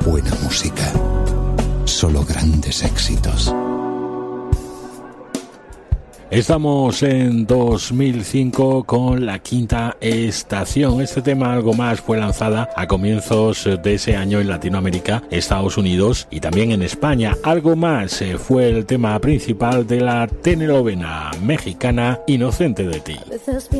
buena música. Solo grandes éxitos. Estamos en 2005 con La Quinta Estación. Este tema, Algo Más, fue lanzada a comienzos de ese año en Latinoamérica, Estados Unidos y también en España. Algo Más fue el tema principal de la telenovela mexicana Inocente de ti.